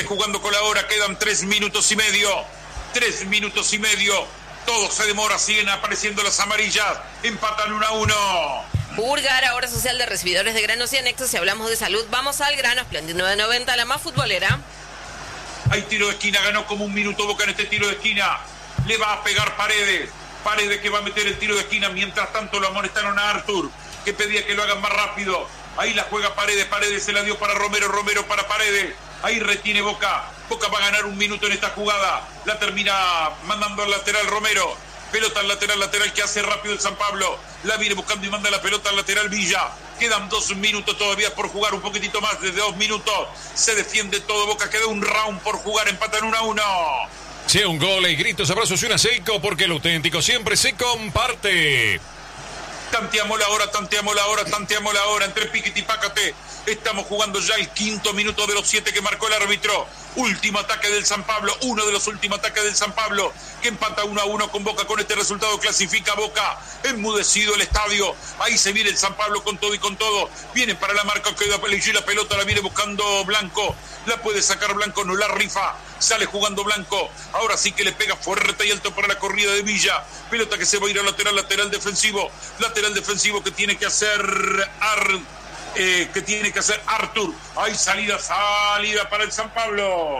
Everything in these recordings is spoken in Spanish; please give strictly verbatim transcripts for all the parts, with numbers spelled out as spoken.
jugando con la hora, quedan tres minutos y medio. Tres minutos y medio. Todo se demora, siguen apareciendo las amarillas. Empatan uno a uno. Burgar, ahora social de recibidores de granos y anexos. Si hablamos de salud, vamos al grano. Splendid nueve noventa, la más futbolera. Hay tiro de esquina, ganó como un minuto Boca en este tiro de esquina. Le va a pegar Paredes. Paredes que va a meter el tiro de esquina. Mientras tanto lo amonestaron a Artur, que pedía que lo hagan más rápido. Ahí la juega Paredes. Paredes se la dio para Romero. Romero para Paredes. Ahí retiene Boca. Boca va a ganar un minuto en esta jugada. La termina mandando al lateral Romero. Pelota al lateral, lateral que hace rápido el San Pablo. La viene buscando y manda la pelota al lateral Villa. Quedan dos minutos todavía por jugar, un poquitito más, desde dos minutos. Se defiende todo Boca, queda un round por jugar, empatan uno a uno. Sí, un gol y gritos, abrazos y una seco, porque lo auténtico siempre se comparte. Tanteamos la hora, tanteamos la hora, tanteamos la hora. Entre piquete y pácate. Estamos jugando ya el quinto minuto de los siete que marcó el árbitro. Último ataque del San Pablo, uno de los últimos ataques del San Pablo, que empata uno a uno con Boca. Con este resultado clasifica Boca. Enmudecido el estadio. Ahí se viene el San Pablo con todo y con todo. Viene para la marca, queda la pelota, la viene buscando Blanco. La puede sacar Blanco, no la rifa. Sale jugando Blanco. Ahora sí que le pega fuerte y alto para la corrida de Villa. Pelota que se va a ir al lateral, lateral defensivo. Lateral defensivo que tiene que hacer Ar... Eh, que tiene que hacer Artur. Hay salida, salida para el San Pablo.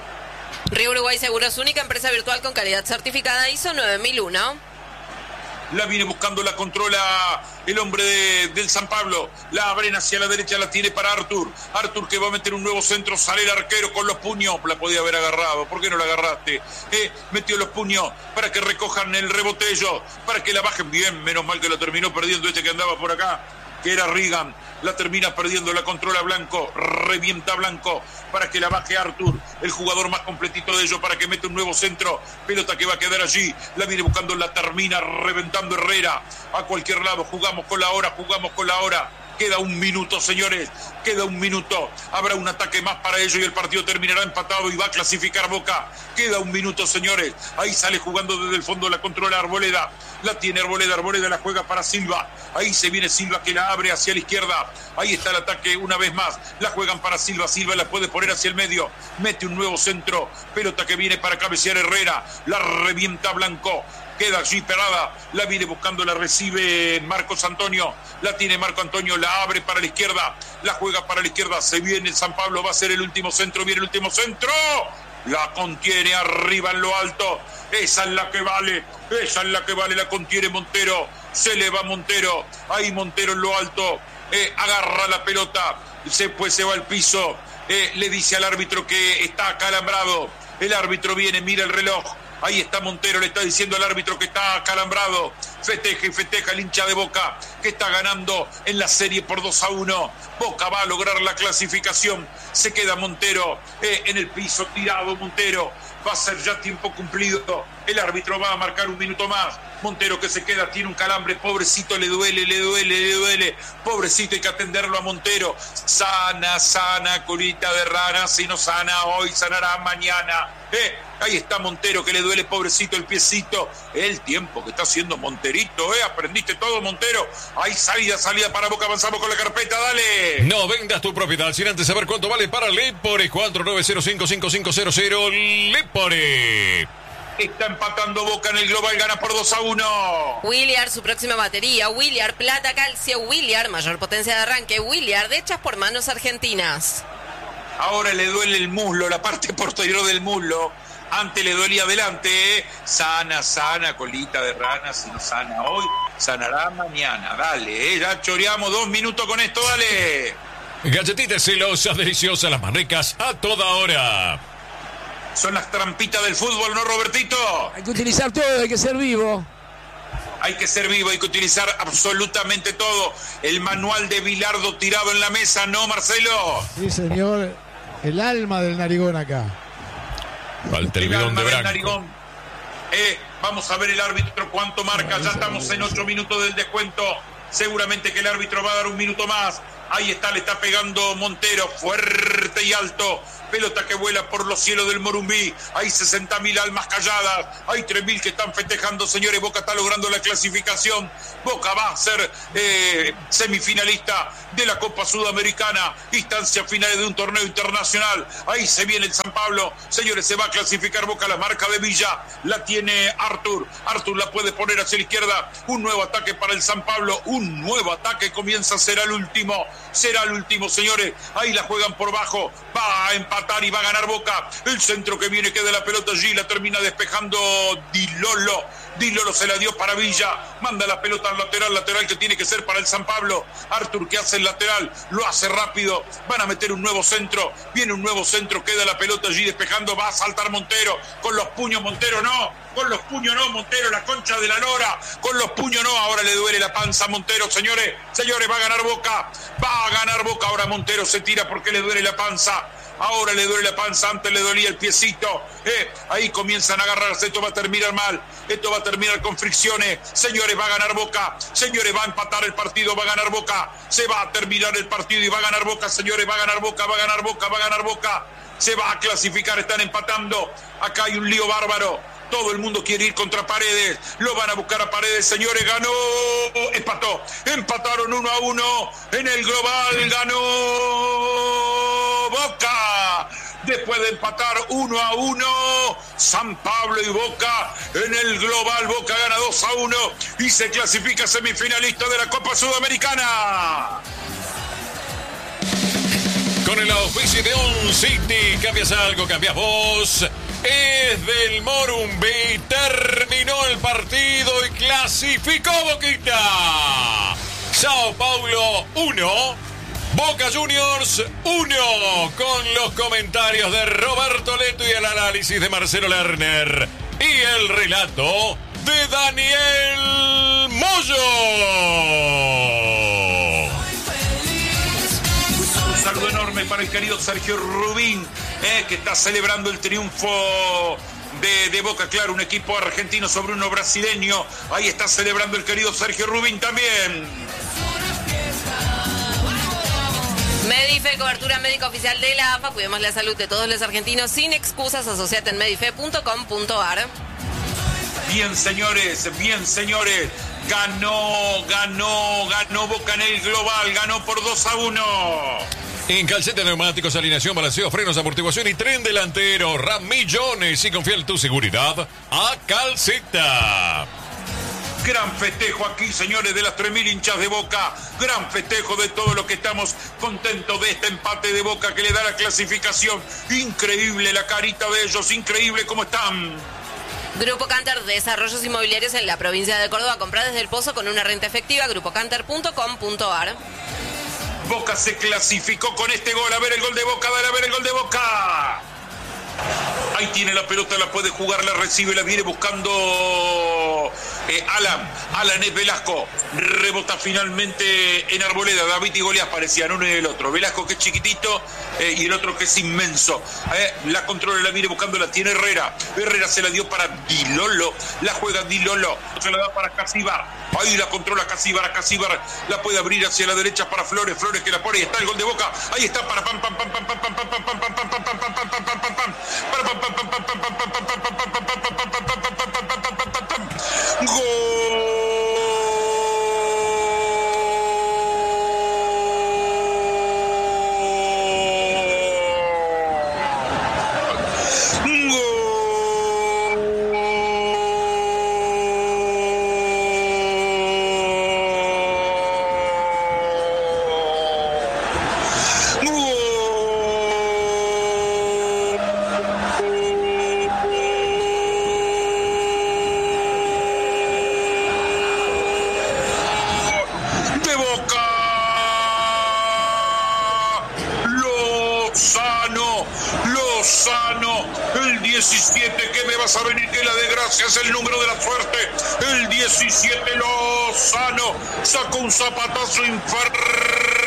Río Uruguay Seguros, única empresa virtual con calidad certificada I S O nueve mil uno. La viene buscando, la controla el hombre de, del San Pablo. La abren hacia la derecha, la tiene para Artur. Artur que va a meter un nuevo centro. Sale el arquero con los puños. La podía haber agarrado. ¿Por qué no la agarraste? Eh, metió los puños para que recojan el rebotello. Para que la bajen bien. Menos mal que lo terminó perdiendo este que andaba por acá, que era Reagan. La termina perdiendo, la controla Blanco, revienta Blanco para que la baje Artur, el jugador más completito de ellos, para que mete un nuevo centro. Pelota que va a quedar allí, la viene buscando, la termina reventando Herrera. A cualquier lado, jugamos con la hora, jugamos con la hora. Queda un minuto, señores, queda un minuto. Habrá un ataque más para ellos y el partido terminará empatado y va a clasificar Boca. Queda un minuto, señores. Ahí sale jugando desde el fondo, la controla Arboleda. La tiene Arboleda, Arboleda la juega para Silva. Ahí se viene Silva que la abre hacia la izquierda. Ahí está el ataque una vez más. La juegan para Silva, Silva la puede poner hacia el medio. Mete un nuevo centro. Pelota que viene para cabecear Herrera. La revienta Blanco. Queda allí parada, la viene buscando, la recibe Marcos Antonio, la tiene Marco Antonio, la abre para la izquierda, la juega para la izquierda, se viene el San Pablo, va a ser el último centro, viene el último centro, la contiene arriba en lo alto, esa es la que vale, esa es la que vale, la contiene Montero, se le va Montero, ahí Montero en lo alto, eh, agarra la pelota, se, pues se va al piso, eh, le dice al árbitro que está acalambrado, el árbitro viene, mira el reloj. Ahí está Montero, le está diciendo al árbitro que está acalambrado. Festeja y festeja el hincha de Boca, que está ganando en la serie por dos a uno. Boca va a lograr la clasificación. Se queda Montero eh, en el piso, tirado Montero. Va a ser ya tiempo cumplido. El árbitro va a marcar un minuto más. Montero que se queda, tiene un calambre. Pobrecito, le duele, le duele, le duele. Pobrecito, hay que atenderlo a Montero. Sana, sana, colita de rana. Si no sana hoy, sanará mañana. Eh, ahí está Montero, que le duele, pobrecito, el piecito. El tiempo que está haciendo Monterito, ¿eh? Aprendiste todo, Montero. Ahí salida, salida para Boca. Avanzamos con la carpeta, dale. No vendas tu propiedad sin antes saber cuánto vale para Lepore. cuatro nueve cero cinco cinco cinco cero cero. Lepore. Está empatando Boca en el global, gana por dos a uno. Williard, su próxima batería. Williard, plata, calcio. Williard, mayor potencia de arranque. Williard, hechas por manos argentinas. Ahora le duele el muslo, la parte posterior del muslo. Antes le dolía adelante, ¿eh? Sana, sana, colita de rana. Si no sana hoy, sanará mañana. Dale, ¿eh? Ya choreamos dos minutos con esto, dale. Galletitas celosas, deliciosas, las más ricas a toda hora. Son las trampitas del fútbol, ¿no, Robertito? Hay que utilizar todo, hay que ser vivo. Hay que ser vivo, hay que utilizar absolutamente todo. El manual de Bilardo tirado en la mesa, ¿no, Marcelo? Sí, señor. El alma del narigón acá. Falta el bidón de Branco. Narigón. Eh, vamos a ver el árbitro cuánto marca. Ya estamos en ocho minutos del descuento. Seguramente que el árbitro va a dar un minuto más. Ahí está, le está pegando Montero, fuerte y alto. Pelota que vuela por los cielos del Morumbí. Hay sesenta mil almas calladas. Hay tres mil que están festejando, señores. Boca está logrando la clasificación. Boca va a ser eh, semifinalista de la Copa Sudamericana. Instancia finales de un torneo internacional. Ahí se viene el San Pablo. Señores, se va a clasificar Boca. La marca de Villa la tiene Artur. Artur la puede poner hacia la izquierda. Un nuevo ataque para el San Pablo. Un nuevo ataque comienza. Será el último. Será el último, señores. Ahí la juegan por bajo. Va a empatar y va a ganar Boca. El centro que viene queda la pelota allí, la termina despejando Di Lolo. Di Lolo se la dio para Villa, manda la pelota al lateral, lateral que tiene que ser para el San Pablo. Artur que hace el lateral, lo hace rápido, van a meter un nuevo centro, viene un nuevo centro, queda la pelota allí despejando, va a saltar Montero, con los puños Montero no, con los puños no Montero, la concha de la lora, con los puños no, ahora le duele la panza a Montero, señores, señores, va a ganar Boca, va a ganar Boca, ahora Montero se tira porque le duele la panza. Ahora le duele la panza, antes le dolía el piecito. Eh, ahí comienzan a agarrarse. Esto va a terminar mal. Esto va a terminar con fricciones. Señores, va a ganar Boca. Señores, va a empatar el partido. Va a ganar Boca. Se va a terminar el partido y va a ganar Boca. Señores, va a ganar Boca. Va a ganar Boca. Va a ganar Boca. Se va a clasificar. Están empatando. Acá hay un lío bárbaro. Todo el mundo quiere ir contra Paredes. Lo van a buscar a Paredes. Señores, ganó. Empató. Empataron uno a uno. En el global ganó Boca. Después de empatar uno a uno, San Pablo y Boca en el global. Boca gana dos a uno y se clasifica semifinalista de la Copa Sudamericana. Con el auspicio de On City, cambias algo, cambias vos. Es del Morumbí, terminó el partido y clasificó Boquita. Sao Paulo uno, Boca Juniors uno, con los comentarios de Roberto Leto y el análisis de Marcelo Lerner y el relato de Daniel Moyo. Un saludo enorme para el querido Sergio Rubín, eh, que está celebrando el triunfo de, de Boca, claro, un equipo argentino sobre uno brasileño. Ahí está celebrando el querido Sergio Rubín también. Medife, cobertura médica oficial de la A F A. Cuidemos la salud de todos los argentinos sin excusas. Asociate en medife punto com punto ar. Bien, señores, bien, señores. Ganó, ganó, ganó Boca en el global. Ganó por dos a uno. En calceta, neumáticos, alineación, balanceo, frenos, amortiguación y tren delantero. RAM Millones y confía en tu seguridad a Calceta. Gran festejo aquí, señores, de las tres mil hinchas de Boca. Gran festejo de todo lo que estamos contentos de este empate de Boca que le da la clasificación. Increíble la carita de ellos, increíble cómo están. Grupo Canter, desarrollos inmobiliarios en la provincia de Córdoba. Comprar desde el Pozo con una renta efectiva. grupo canter punto com punto ar. Boca se clasificó con este gol. A ver el gol de Boca, dale a ver el gol de Boca. Ahí tiene la pelota, la puede jugar, la recibe, la viene buscando eh, Alan. Alan es Velasco. Rebota finalmente en Arboleda. David y Goliat parecían uno y el otro. Velasco que es chiquitito eh, y el otro que es inmenso. Eh, la controla, la viene buscando, la tiene Herrera. Herrera se la dio para Di Lolo. La juega Di Lolo. Se la da para Casibar. Ahí la controla Casibar. A Casibar la puede abrir hacia la derecha para Flores. Flores que la pone. Ahí está el gol de Boca. Ahí está para pam pam pam pam pam pam pam pam pam pam pam pam pam pam pam pam pam pam. diecisiete, que me vas a venir, que la desgracia es el número de la suerte. El diecisiete, Lozano sacó un zapatazo infernal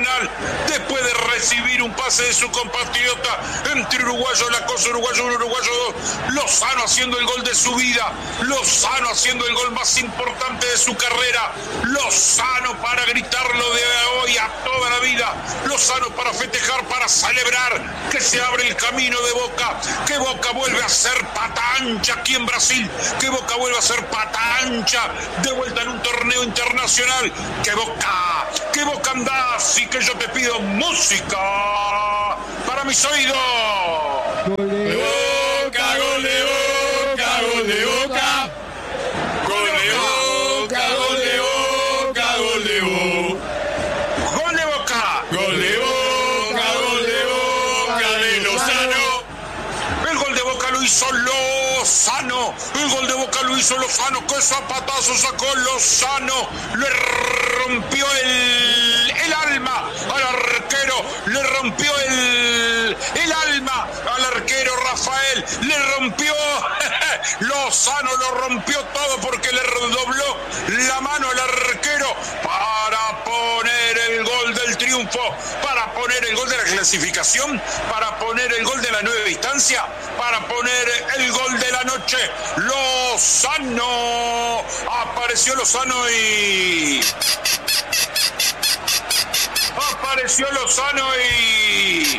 Nacional, después de recibir un pase de su compatriota, entre uruguayo, la cosa uruguayo uno, uruguayo dos, Lozano haciendo el gol de su vida, Lozano haciendo el gol más importante de su carrera, Lozano para gritarlo de hoy a toda la vida, Lozano para festejar, para celebrar que se abre el camino de Boca, que Boca vuelve a ser pata ancha aquí en Brasil, que Boca vuelve a ser pata ancha de vuelta en un torneo internacional, que Boca, que Boca andás y que yo te pido música para mis oídos. Gol de Boca, gol de Boca, gol de Boca, gol de Boca, gol de Boca, gol de Boca, gol de Boca, gol de Boca, gol de Boca de Lozano. El gol de Boca lo hizo Lozano, el gol de Boca lo hizo Lozano, que zapatazo sacó Lozano, le rompió el, el alma al arquero, le rompió el, el alma al arquero Rafael, le rompió, Lozano lo rompió todo porque le dobló la mano al arquero para poner el gol del triunfo, para poner el gol de la clasificación, para poner el gol de la nueva distancia, para poner el gol de la noche. Lozano, apareció Lozano y... Apareció Lozano y...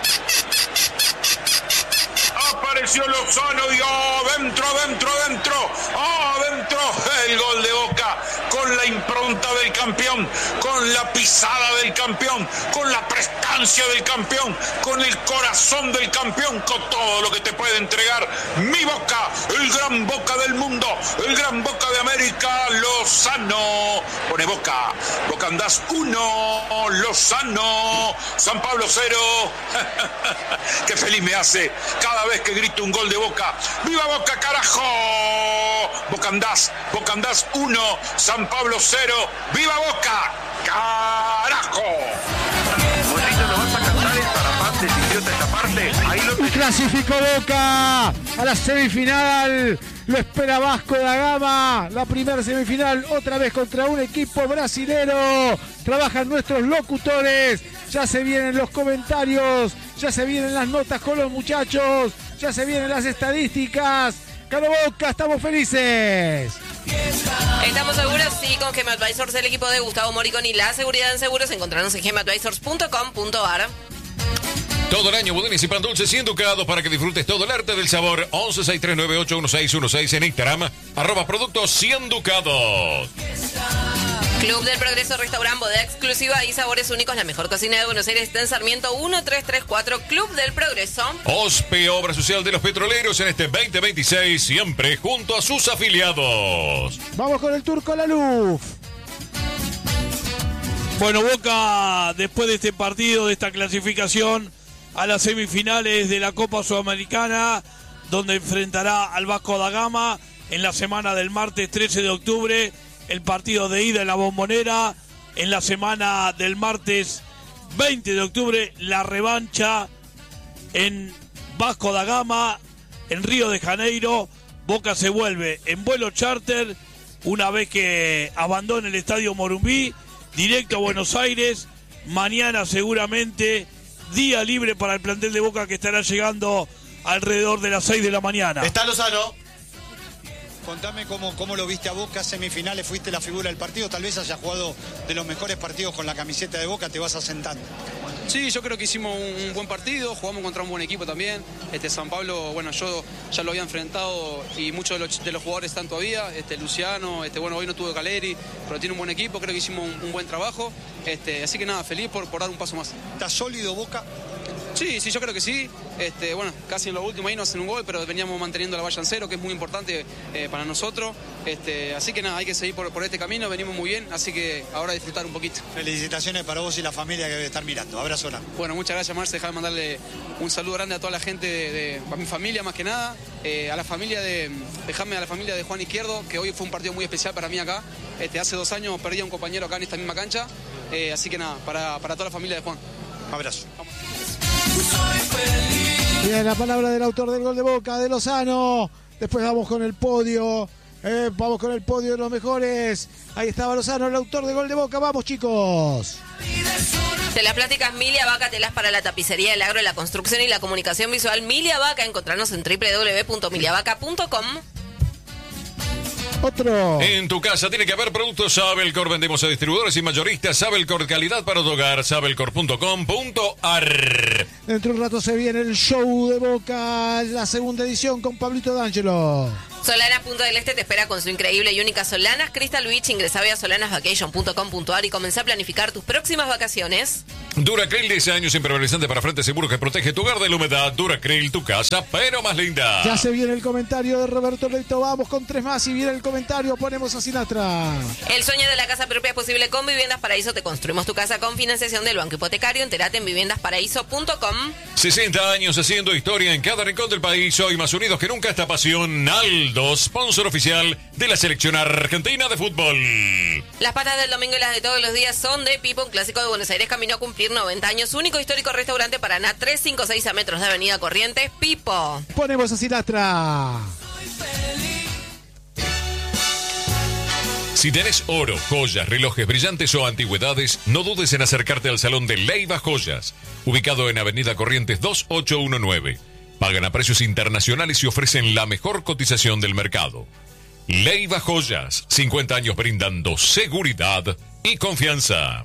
Apareció Lozano y adentro, adentro, adentro, adentro, el gol de Boca, con la impronta del campeón, con la pisada del campeón, con la prestancia del campeón, con el corazón del campeón, con todo lo que te puede entregar mi Boca, el gran Boca del mundo, el gran Boca de América, Lozano. Pone Boca, Boca andás uno, Lozano, San Pablo cero. Qué feliz me hace cada vez que grito un gol de Boca. ¡Viva Boca, carajo! Boca andás, Boca andás uno, San Pablo cero. ¡Viva Boca, carajo! Monito, ¿lo vas a cantar esta parte, idiota, esta parte? Ahí lo Y clasificó Boca a la semifinal. Lo espera Vasco da Gama. La primera semifinal, otra vez contra un equipo brasilero. Trabajan nuestros locutores. Ya se vienen los comentarios. Ya se vienen las notas con los muchachos. Ya se vienen las estadísticas. ¡Caro Boca! ¡Estamos felices! Estamos seguros, sí, con Gema Advisors, el equipo de Gustavo Moricón y la seguridad en seguros. Encontrarnos en gema advisors punto com punto a r. Todo el año budines y pan dulces y educados para que disfrutes todo el arte del sabor. once seis tres nueve ocho uno seis uno seis en Instagram. Arroba productos cien ducados. Club del Progreso, restaurante, bodega exclusiva y sabores únicos. La mejor cocina de Buenos Aires está en Sarmiento mil trescientos treinta y cuatro. Club del Progreso. OSPE, Obra Social de los Petroleros, en este veinte veintiséis, siempre junto a sus afiliados. Vamos con el Turco Laluf. Bueno, Boca, después de este partido, de esta clasificación a las semifinales de la Copa Sudamericana, donde enfrentará al Vasco da Gama en la semana del martes trece de octubre, el partido de ida en la Bombonera, en la semana del martes veinte de octubre, la revancha en Vasco da Gama, en Río de Janeiro. Boca se vuelve en vuelo charter una vez que abandone el Estadio Morumbí, directo a Buenos Aires. Mañana seguramente día libre para el plantel de Boca, que estará llegando alrededor de las seis de la mañana. Está Lozano. Contame cómo, cómo lo viste a Boca, semifinales, fuiste la figura del partido, tal vez hayas jugado de los mejores partidos con la camiseta de Boca, te vas asentando. Sí, yo creo que hicimos un buen partido, jugamos contra un buen equipo también. Este San Pablo, bueno, yo ya lo había enfrentado y muchos de los, de los jugadores están todavía. Este Luciano, este bueno, hoy no tuvo Caleri, pero tiene un buen equipo, creo que hicimos un, un buen trabajo. Este, así que nada, feliz por, por dar un paso más. ¿Está sólido Boca? Sí, sí, yo creo que sí. Este, bueno, casi en lo último ahí no hacen un gol, pero veníamos manteniendo la valla en cero, que es muy importante eh, para nosotros. Este, así que nada, hay que seguir por, por este camino, venimos muy bien, así que ahora disfrutar un poquito. Felicitaciones para vos y la familia que debe estar mirando. Abrazo grande. Bueno, muchas gracias, Marce. Déjame mandarle un saludo grande a toda la gente, de, de a mi familia más que nada, eh, a la familia de, dejame a la familia de Juan Izquierdo, que hoy fue un partido muy especial para mí acá. Este, hace dos años perdí a un compañero acá en esta misma cancha, eh, así que nada, para, para toda la familia de Juan. Abrazo. Bien, la palabra del autor del gol de Boca, de Lozano. Después vamos con el podio. Eh, vamos con el podio de los mejores. Ahí estaba Lozano, el autor del gol de Boca. Vamos, chicos. Telas plásticas Milia Vaca, telas para la tapicería, el agro, la construcción y la comunicación visual. Milia Vaca, encontrarnos en doble u doble u doble u punto milia vaca punto com. Otro. En tu casa tiene que haber productos Sabelcor. Vendemos a distribuidores y mayoristas. Sabelcor, calidad para tu hogar. Sabelcor punto com punto ar. Dentro de un rato se viene el show de Boca, la segunda edición con Pablito D'Angelo. Solana Punta del Este te espera con su increíble y única Solanas Crystal Beach. Ingresá a solanas vacation punto com punto ar y comenzá a planificar tus próximas vacaciones. Duracryl, diez años impermeabilizante para frente seguro que protege tu hogar de la humedad. Duracryl, tu casa, pero más linda. Ya se viene el comentario de Roberto Leito. Vamos con tres más y viene el comentario. Ponemos a Sinatra. El sueño de la casa propia es posible con Viviendas Paraíso. Te construimos tu casa con financiación del Banco Hipotecario. Entérate en viviendas paraíso punto com. sesenta años haciendo historia en cada rincón del país. Hoy más unidos que nunca esta pasión. Aldo, sponsor oficial de la selección argentina de fútbol. Las patas del domingo y las de todos los días son de Pipo, un clásico de Buenos Aires. Caminó a cumplir noventa años. Único histórico restaurante Paraná, trescientos cincuenta y seis a metros de Avenida Corrientes. Pipo. Ponemos a Sinatra. Si tenés oro, joyas, relojes brillantes o antigüedades, no dudes en acercarte al Salón de Leiva Joyas, ubicado en Avenida Corrientes dos ocho uno nueve. Pagan a precios internacionales y ofrecen la mejor cotización del mercado. Leiva Joyas, cincuenta años brindando seguridad y confianza.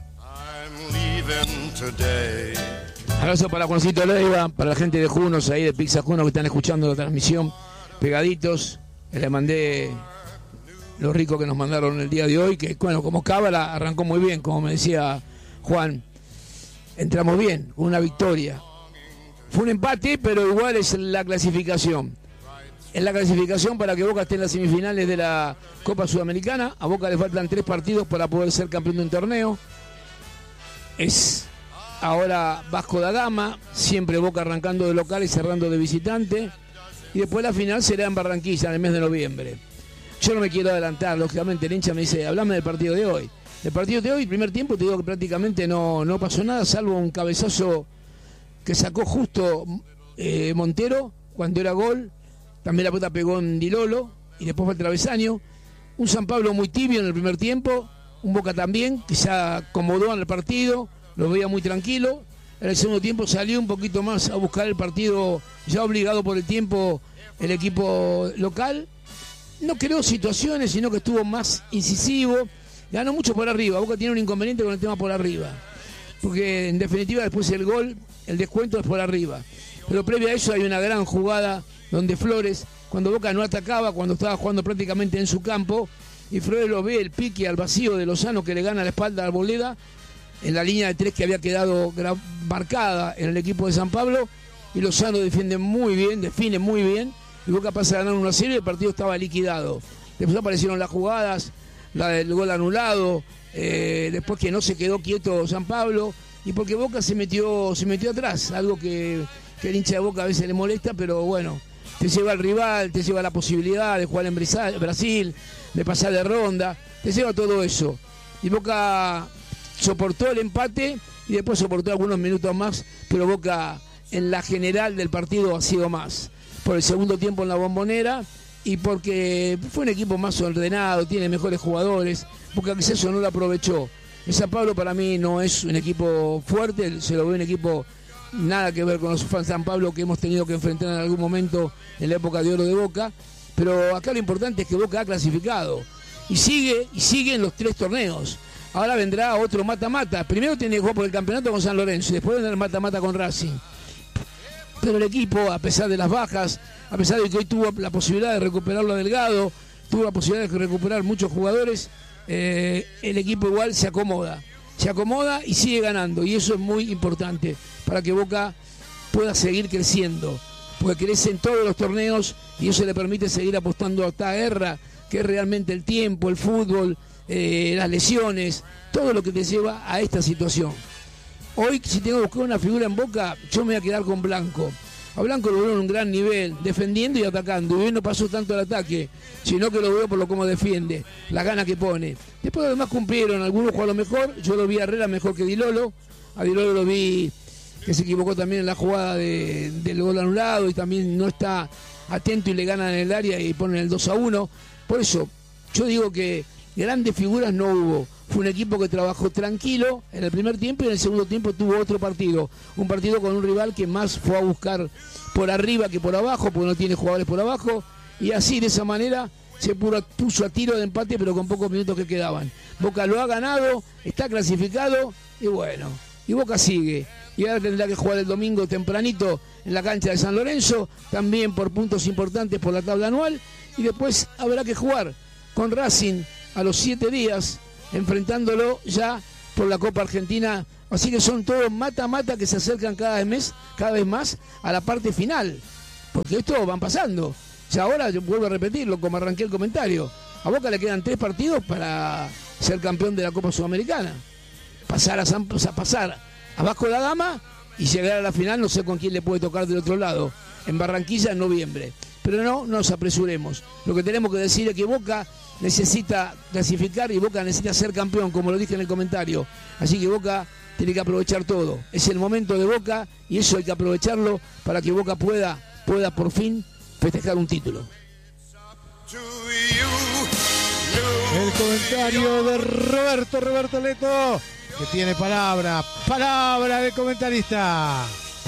Abrazo para Juancito Leiva, para la gente de Junos, ahí de Pizza Juno que están escuchando la transmisión, pegaditos. Le mandé lo rico que nos mandaron el día de hoy, que bueno, como cábala arrancó muy bien, como me decía Juan. Entramos bien, con una victoria. Fue un empate, pero igual es la clasificación. Es la clasificación para que Boca esté en las semifinales de la Copa Sudamericana. A Boca le faltan tres partidos para poder ser campeón de un torneo. Es ahora Vasco da Gama, siempre Boca arrancando de local y cerrando de visitante. Y después la final será en Barranquilla en el mes de noviembre. Yo no me quiero adelantar, lógicamente el hincha me dice, hablame del partido de hoy. El partido de hoy, primer tiempo, te digo que prácticamente no, no pasó nada, salvo un cabezazo que sacó justo eh, Montero cuando era gol. También la pelota pegó en Di Lolo y después fue el travesaño. Un San Pablo muy tibio en el primer tiempo, un Boca también, que se acomodó en el partido, lo veía muy tranquilo. En el segundo tiempo salió un poquito más a buscar el partido, ya obligado por el tiempo el equipo local. No creó situaciones, sino que estuvo más incisivo. Ganó mucho por arriba. Boca tiene un inconveniente con el tema por arriba. Porque en definitiva después el gol, el descuento es por arriba. Pero previo a eso hay una gran jugada donde Flores, cuando Boca no atacaba, cuando estaba jugando prácticamente en su campo, y Flores lo ve, el pique al vacío de Lozano que le gana la espalda a Arboleda, en la línea de tres que había quedado marcada en el equipo de San Pablo, y Lozano defiende muy bien, define muy bien, y Boca pasa a ganar uno a cero y el partido estaba liquidado. Después aparecieron las jugadas, la del gol anulado, eh, después que no se quedó quieto San Pablo, y porque Boca se metió, se metió atrás, algo que, que el hincha de Boca a veces le molesta, pero bueno, te lleva al rival, te lleva la posibilidad de jugar en Brasil, de pasar de ronda, te lleva todo eso. Y Boca soportó el empate y después soportó algunos minutos más, pero Boca en la general del partido ha sido más. Por el segundo tiempo en la Bombonera y porque fue un equipo más ordenado, tiene mejores jugadores, Boca quizás eso no lo aprovechó. El San Pablo para mí no es un equipo fuerte, se lo ve un equipo nada que ver con los fans de San Pablo que hemos tenido que enfrentar en algún momento en la época de oro de Boca, pero acá lo importante es que Boca ha clasificado y sigue, y sigue en los tres torneos. Ahora vendrá otro mata-mata, primero tiene que jugar por el campeonato con San Lorenzo y después vendrá el mata-mata con Racing. Pero el equipo, a pesar de las bajas, a pesar de que hoy tuvo la posibilidad de recuperarlo a Delgado, tuvo la posibilidad de recuperar muchos jugadores, eh, el equipo igual se acomoda. Se acomoda y sigue ganando. Y eso es muy importante para que Boca pueda seguir creciendo. Porque crece en todos los torneos y eso le permite seguir apostando a esta guerra, que es realmente el tiempo, el fútbol, eh, las lesiones, todo lo que te lleva a esta situación. Hoy, si tengo que buscar una figura en Boca, yo me voy a quedar con Blanco. A Blanco lo veo en un gran nivel, defendiendo y atacando. Y hoy no pasó tanto el ataque, sino que lo veo por lo como defiende, la gana que pone. Después los demás cumplieron, algunos jugaron mejor. Yo lo vi a Herrera mejor que Di Lolo. A Di Lolo lo vi que se equivocó también en la jugada de, del gol anulado y también no está atento y le ganan en el área y ponen el dos a uno. Por eso, yo digo que grandes figuras no hubo. fue un equipo que trabajó tranquilo en el primer tiempo y en el segundo tiempo tuvo otro partido. Un partido con un rival que más fue a buscar por arriba que por abajo, porque no tiene jugadores por abajo. Y así, de esa manera, se puso a tiro de empate, pero con pocos minutos que quedaban. Boca lo ha ganado, está clasificado y bueno, y Boca sigue. Y ahora tendrá que jugar el domingo tempranito en la cancha de San Lorenzo, también por puntos importantes por la tabla anual. Y después habrá que jugar con Racing a los siete días, enfrentándolo ya por la Copa Argentina. Así que son todos mata-mata que se acercan cada vez, cada vez más a la parte final. Porque esto van pasando. Ya ahora, yo vuelvo a repetirlo, como arranqué el comentario, a Boca le quedan tres partidos para ser campeón de la Copa Sudamericana. Pasar a, San, a pasar a Vasco da Gama y llegar a la final, no sé con quién le puede tocar del otro lado, en Barranquilla en noviembre. Pero no nos apresuremos. Lo que tenemos que decir es que Boca necesita clasificar y Boca necesita ser campeón, como lo dije en el comentario. Así que Boca tiene que aprovechar todo. Es el momento de Boca y eso hay que aprovecharlo para que Boca pueda, pueda por fin festejar un título. El comentario de Roberto, Roberto Leto, que tiene palabra, palabra de comentarista.